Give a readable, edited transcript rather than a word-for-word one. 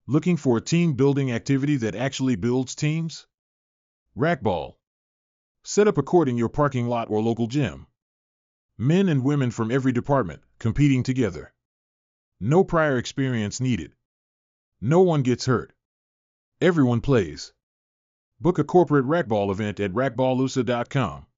Looking for a team-building activity that actually builds teams? Racquetball. Set up a court in your parking lot or local gym. Men and women from every department, competing together. No prior experience needed. No one gets hurt. Everyone plays. Book a corporate racquetball event at racquetballusa.com.